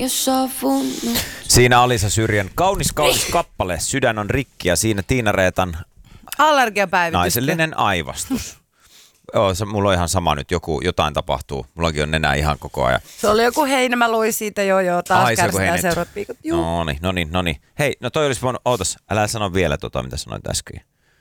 Siinä Alisa Syrjän kaunis kappale, Sydän on rikki, ja siinä Tiina-Reetan allergiapäivitys. Naisellinen aivastus. Joo, mulla on ihan sama nyt, jotain tapahtuu. Mullakin on nenä ihan koko ajan. Se oli joku heinä, mä luin siitä taas kärsitään seuraavat viikot. No niin. Hei, no toi olisi voinut, älä sano vielä mitä sanoit äsken.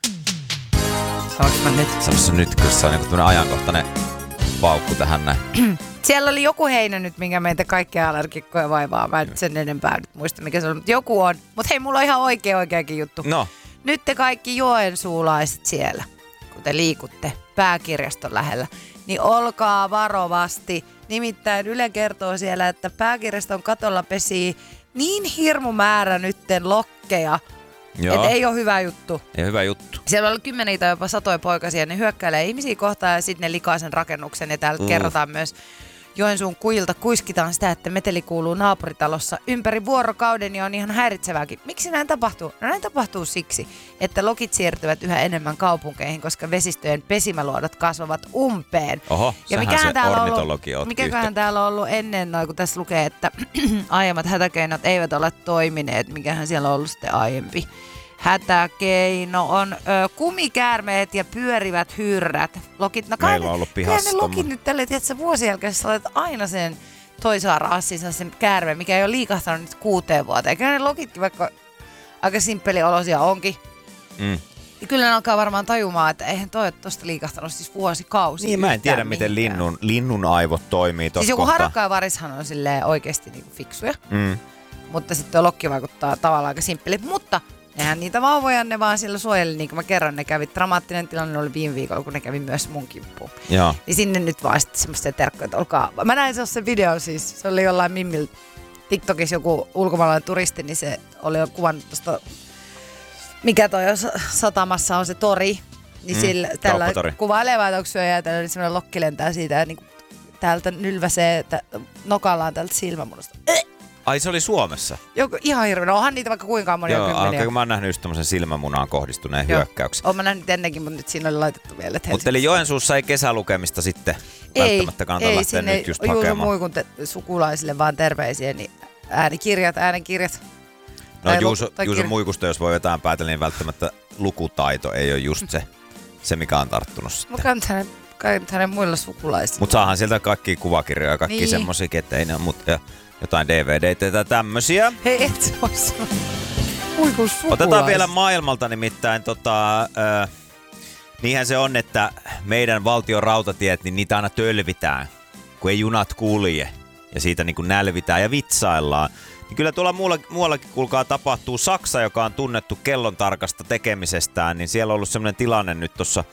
Sanoinko mä nyt? Sanoissa nyt, kun se on niin tämmönen ajankohtainen paukku tähän näin. Siellä oli joku heinä nyt, minkä meitä kaikkia allergikkoja vaivaa. Mä en sen enempää nyt muista, mikä se on, mutta joku on. Mutta hei, mulla on ihan oikeakin juttu. No. Nyt te kaikki joensuulaiset siellä, kun te liikutte pääkirjaston lähellä, niin olkaa varovasti. Nimittäin Yle kertoo siellä, että pääkirjaston katolla pesii niin hirmu määrä nytten lokkeja, että ei ole hyvä juttu. Ei hyvä juttu. Siellä on kymmeniä jopa satoja poikasia, ne hyökkäilee ihmisiä kohtaan ja sitten ne likaa sen rakennuksen. Ja täällä kerrotaan myös Joensuun kujilta, kuiskitaan sitä, että meteli kuuluu naapuritalossa ympäri vuorokauden ja on ihan häiritsevääkin. Miksi näin tapahtuu? No näin tapahtuu siksi, että lokit siirtyvät yhä enemmän kaupunkeihin, koska vesistöjen pesimäluodot kasvavat umpeen. Oho, ja mikähän täällä on ollut ennen, kun tässä lukee, että aiemmat hätäkeinot eivät ole toimineet. Mikähän siellä on ollut sitten aiempi hätäkeino on kumikäärmeet ja pyörivät hyrrät. Lokit, no meillä on ollut pihassa. Ne lokit nyt tälle, tiedätkö, vuosien jälkeen sä olet aina sen toisaara-assinsa sen käärmeen, mikä ei ole liikahtanut nyt 6 vuoteen. Kyllä ne lokitkin, vaikka aika simppeliolosia onkin. Ja kyllä ne alkaa varmaan tajumaan, että eihän toi ole tosta liikahtanut siis vuosikausia. Niin, mä en tiedä, miten linnun aivot toimii tossa siis joku kohtaa. harakka ja varishan on silleen oikeesti niinku fiksuja. Mutta sitten tuo lokki vaikuttaa tavallaan aika simppeli. Mutta nehän niitä vauvoja, ne vaan siellä suojeli, niin kuin mä kerron, ne kävi, dramaattinen tilanne oli viime viikolla, kun ne kävi myös mun kimppuun. Joo. Niin sinne nyt vaan sitten semmoista terkkoja, että olkaa. Mä näin se video siis, se oli jollain Mimmil TikTokissa joku ulkomaalainen turisti, niin se oli jo kuvannut tosta, mikä toi satamassa on se tori, niin sillä tällä kuvailee vaan, että onko syöjää, tällä semmoinen lokki lentää siitä ja niin täältä nylväsee nokallaan täältä silmämunasta. Ai se oli Suomessa? Joku, ihan hirveä. No onhan niitä vaikka kuinka monia kymmeniä. Joo, mä oon nähnyt just tommosen silmämunaan kohdistuneen hyökkäyksen. Oon mä nähnyt ennenkin, mutta nyt siinä oli laitettu vielä. Mutta eli Joensuussa ei kesälukemista sitten välttämättä kannata lähteä nyt just hakemaan. Ei, sinne Juuso Muikun sukulaisille vaan terveisiä, niin äänikirjat. No Juuso Muikusta, jos voi jotain päätellä, niin välttämättä lukutaito ei ole just se mikä on tarttunut sitten. Mä kannatan hänen muilla sukulaisilla. Mutta saahan sieltä kaikkia kuvakirjoja ja kaikki niin semmosiakin, että ei ne mutta jotain DVD:tä ja tämmösiä. Hei, et se voi sanoa. Muikun sukulaiset. Otetaan vielä maailmalta nimittäin niinhän se on, että meidän valtion rautatiet, niin niitä aina tölvitään, kun ei junat kulje. Ja siitä niin kuin nälvitään ja vitsaillaan. Niin kyllä tuolla muuallakin kuulkaa tapahtuu. Saksa, joka on tunnettu kellon tarkasta tekemisestään, niin siellä on ollut semmoinen tilanne nyt tuossa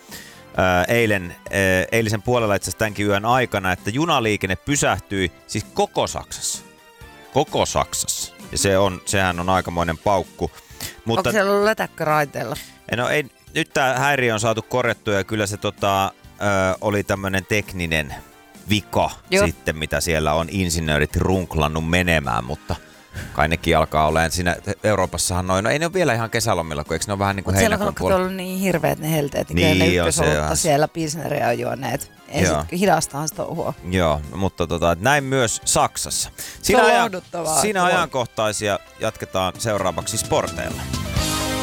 eilisen puolella itse asiassa tämänkin yön aikana, että junaliikenne pysähtyi siis koko Saksassa. Koko Saksassa. Ja sehän on aikamoinen paukku. Mutta, onko siellä ollut lätäkkö raiteilla? No ei, nyt tämä häiriö on saatu korjattua ja kyllä se oli tämmöinen tekninen vika sitten, mitä siellä on insinöörit runklannut menemään, mutta kai nekin alkaa olemaan siinä Euroopassahan noin. No ei ne ole vielä ihan kesälomilla, kun eikö ne ole vähän niin kuin heinäkuun puolella. Siellä on niin hirveät ne helteet, niin ne ykkösolutta siellä pilsneriä on juoneet. Ei hidastahan sitä touhua. Joo, mutta näin myös Saksassa. Siinä ajankohtaisia jatketaan seuraavaksi sporteilla.